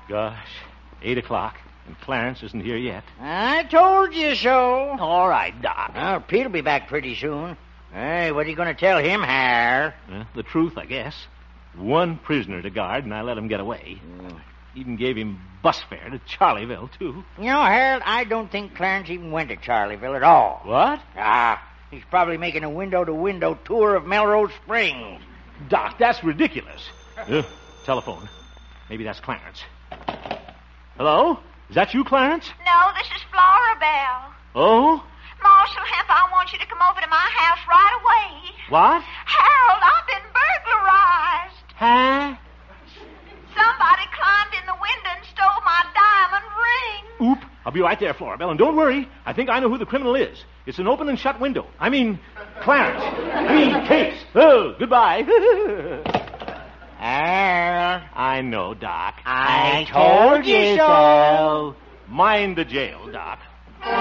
Gosh, 8 o'clock, and Clarence isn't here yet. I told you so. All right, Doc. Well, Pete'll be back pretty soon. Hey, what are you going to tell him, Har? The truth, I guess. One prisoner to guard, and I let him get away. Even gave him bus fare to Charlieville, too. You know, Harold, I don't think Clarence even went to Charlieville at all. What? He's probably making a window-to-window tour of Melrose Springs. Doc, that's ridiculous. Telephone. Maybe that's Clarence. Hello? Is that you, Clarence? No, this is Flora Bell. Oh? Marshal Hemp, I want you to come over to my house right away. What? Harold, I've been burglarized. Huh? Somebody climbed in the window and stole my diamond ring. Oop. I'll be right there, Florabelle. And don't worry. I think I know who the criminal is. It's an open and shut window. I mean, Clarence. Case. Oh, goodbye. Harold. I know, Doc. I told you so. Mind the jail, Doc.